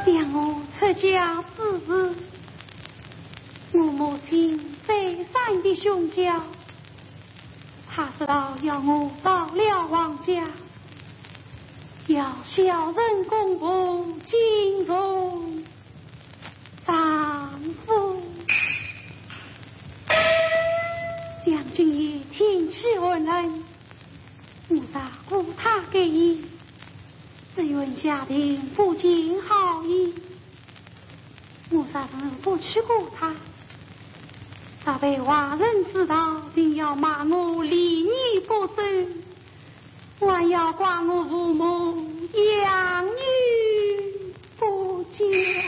让我出家之日，我母亲悲伤的胸焦，她知道要我到了王家，要小人公公敬重丈夫。想今夜天气寒冷，我咋顾他给意，只愿家庭不尽好意。我啥子不去顾他，他被外人知道，定要骂我离女不忠，还要怪我父母养女不敬。